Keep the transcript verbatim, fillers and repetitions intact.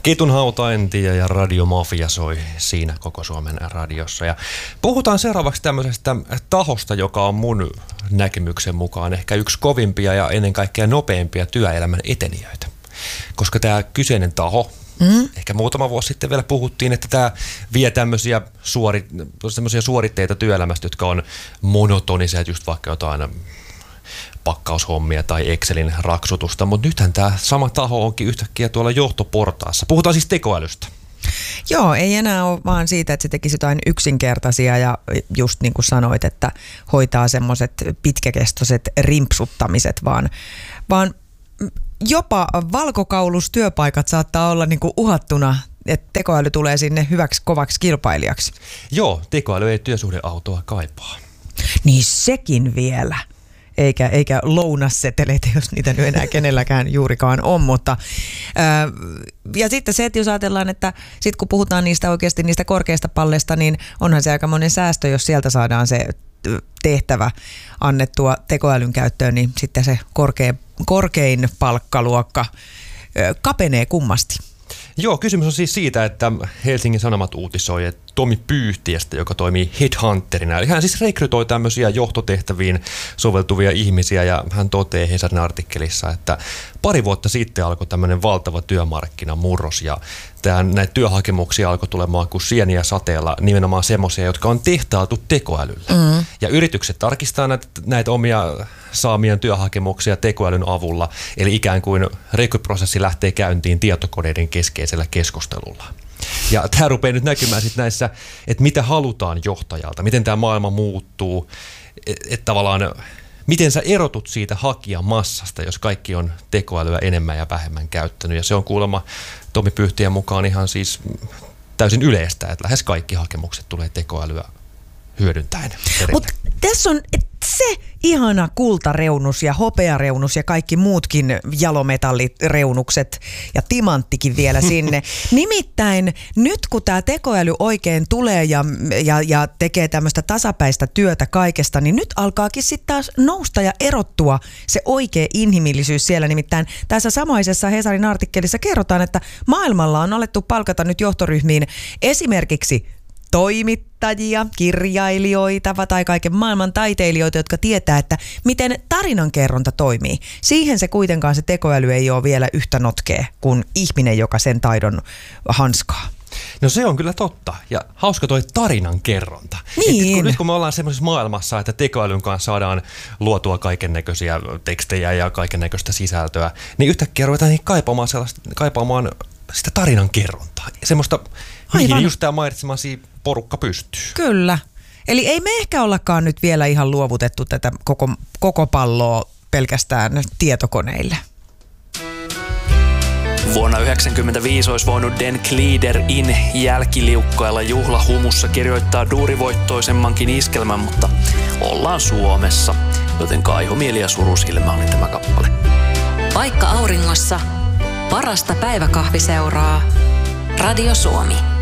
Ketun hauta en tiedä ja radiomafia soi siinä koko Suomen radiossa. Ja puhutaan seuraavaksi tämmöisestä tahosta, joka on mun näkemyksen mukaan ehkä yksi kovimpia ja ennen kaikkea nopeimpia työelämän etenijöitä. Koska tämä kyseinen taho, mm. ehkä muutama vuosi sitten vielä puhuttiin, että tämä vie tämmöisiä, suori, suoritteita työelämästä, jotka on monotonisia, just vaikka jotain pakkaushommia tai Excelin raksutusta, mutta nythän tämä sama taho onkin yhtäkkiä tuolla johtoportaassa. Puhutaan siis tekoälystä. Joo, ei enää ole vaan siitä, että se tekisi jotain yksinkertaisia ja just niin kuin sanoit, että hoitaa semmoiset pitkäkestoiset rimpsuttamiset, vaan, vaan jopa valkokaulustyöpaikat saattaa olla niin kuin uhattuna, että tekoäly tulee sinne hyväksi kovaksi kilpailijaksi. Joo, tekoäly ei työsuhdeautoa kaipaa. Niin sekin vielä. Eikä, eikä lounasseteleitä, jos niitä nyt enää kenelläkään juurikaan on, mutta ää, ja sitten se, että jos ajatellaan, että sit kun puhutaan niistä oikeasti niistä korkeista palleista, niin onhan se aika monen säästö, jos sieltä saadaan se tehtävä annettua tekoälyn käyttöön, niin sitten se korkein, korkein palkkaluokka ää, kapenee kummasti. Joo, kysymys on siis siitä, että Helsingin Sanomat uutisoi, että Tomi Pyyhtiästä, joka toimii headhunterina. Eli hän siis rekrytoi tämmöisiä johtotehtäviin soveltuvia ihmisiä ja hän toteaa Hesarin artikkelissa, että pari vuotta sitten alkoi tämmöinen valtava työmarkkinamurros ja tämän, näitä työhakemuksia alkoi tulemaan kuin sieniä sateella nimenomaan semmoisia, jotka on tehtailtu tekoälyllä. Mm. Ja yritykset tarkistaa näitä, näitä omia saamien työhakemuksia tekoälyn avulla, eli ikään kuin rekryprosessi lähtee käyntiin tietokoneiden keskeisellä keskustelulla. Ja tämä rupeaa nyt näkymään sitten näissä, että mitä halutaan johtajalta, miten tämä maailma muuttuu, että et tavallaan miten sä erotut siitä hakijamassasta, jos kaikki on tekoälyä enemmän ja vähemmän käyttänyt. Ja se on kuulemma Tomi Pyyhtien mukaan ihan siis täysin yleistä, että lähes kaikki hakemukset tulee tekoälyä hyödyntäen. Mutta tässä on se ihana kultareunus ja hopeareunus ja kaikki muutkin jalometallireunukset ja timanttikin vielä sinne. Nimittäin nyt kun tämä tekoäly oikein tulee ja, ja, ja tekee tämmöistä tasapäistä työtä kaikesta, niin nyt alkaakin sitten taas nousta ja erottua se oikea inhimillisyys siellä. Nimittäin tässä samaisessa Hesarin artikkelissa kerrotaan, että maailmalla on alettu palkata nyt johtoryhmiin esimerkiksi toimittajia, kirjailijoita tai kaiken maailman taiteilijoita, jotka tietää, että miten tarinankerronta toimii. Siihen se kuitenkaan se tekoäly ei ole vielä yhtä notkea kuin ihminen, joka sen taidon hanskaa. No se on kyllä totta. Ja hauska toi tarinankerronta. Niin. Nyt kun, nyt kun me ollaan semmoisessa maailmassa, että tekoälyn kanssa saadaan luotua kaikennäköisiä tekstejä ja kaikennäköistä sisältöä, niin yhtäkkiä ruvetaan kaipaamaan, kaipaamaan sitä tarinankerrontaa. Semmoista, mihin just tämä mainitsemasi porukka pystyy. Kyllä. Eli ei me ehkä ollakaan nyt vielä ihan luovutettu tätä koko, koko palloa pelkästään tietokoneille. Vuonna yhdeksänkymmentäviisi olisi voinut Den Glider In jälkiliukkailla juhlahumussa kirjoittaa duurivoittoisemmankin iskelmän, mutta ollaan Suomessa, joten kaihomieli ja surusilmä oli tämä kappale. Vaikka auringossa, parasta päiväkahviseuraa. Radio Suomi.